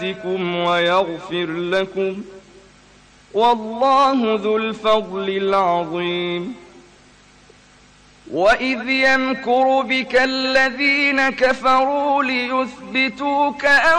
ويغفر لكم، والله ذو الفضل العظيم. وإذ يمكر بك الذين كفروا ليثبتوك أو